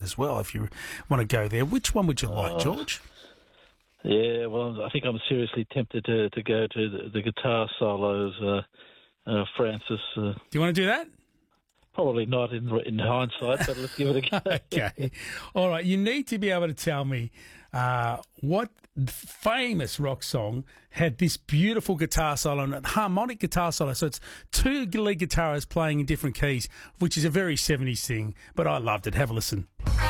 as well, if you want to go there. Which one would you like, George? Yeah, well, I think I'm seriously tempted to go to the guitar solos, Francis. Do you want to do that? Probably not in hindsight, but let's give it a go. Okay. All right. You need to be able to tell me what famous rock song had this beautiful guitar solo and harmonic guitar solo. So it's two lead guitarists playing in different keys, which is a very 70s thing, but I loved it. Have a listen.